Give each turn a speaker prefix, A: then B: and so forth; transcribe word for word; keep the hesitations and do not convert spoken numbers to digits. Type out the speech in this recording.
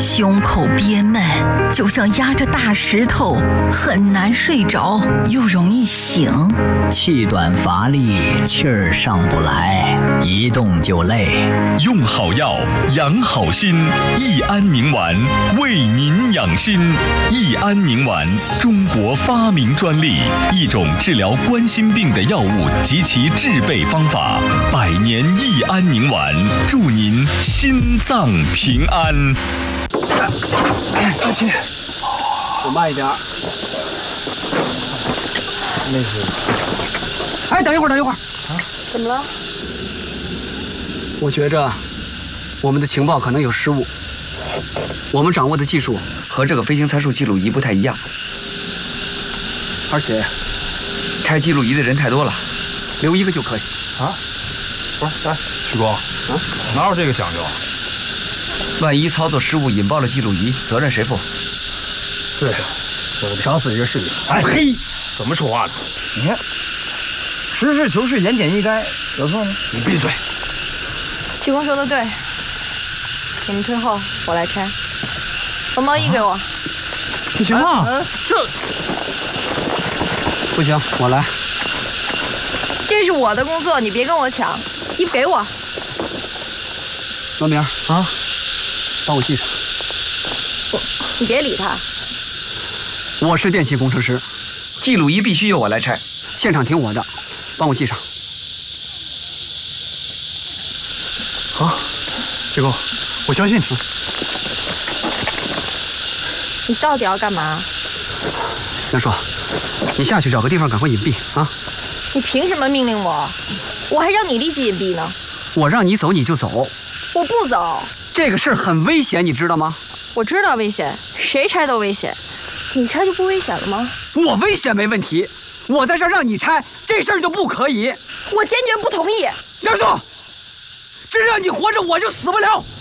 A: 胸口憋闷，就像压着大石头，很难睡着，又容易醒。
B: 气短乏力，气儿上不来，一动就累。
C: 用好药，养好心，益安宁丸为您养心。益安宁丸，中国发明专利，一种治疗冠心病的药物及其制备方法。百年益安宁丸，祝您心脏平安。
D: 阿七，我慢一点。那是，哎，等一会儿，等一会儿。啊，
E: 怎么了？
D: 我觉着我们的情报可能有失误，我们掌握的技术和这个飞行参数记录仪不太一样，而且开记录仪的人太多了，留一个就可以。
F: 啊？不是，哎，徐工，啊，哪有这个讲究？
D: 万一操作失误引爆了记录仪，责任谁负？
F: 对呀，我想死这个事情。哎嘿，怎么说话呢？
G: 你看，实事求是，言简意赅，有错吗？
F: 你闭嘴！
E: 徐工说的对，你们退后，我来拆。缝毛衣给我。
G: 不行啊，
F: 啊这
D: 不行，我来。
E: 这是我的工作，你别跟我抢，衣服给我。
D: 罗明啊，帮我系上。
E: 你别理他。
D: 我是电气工程师，记录仪必须由我来拆，现场听我的，帮我系上。
F: 好，徐工，我相信你。
E: 你到底要干嘛？
D: 杨硕，你下去找个地方赶快隐蔽啊！
E: 你凭什么命令我？我还让你立即隐蔽呢。
D: 我让你走你就走，
E: 我不走。
D: 这个事儿很危险，你知道吗？
E: 我知道危险，谁拆都危险。你拆就不危险了吗？
D: 我危险没问题，我在这儿让你拆，这事儿就不可以。
E: 我坚决不同意。
D: 杨硕，只要你活着，我就死不了。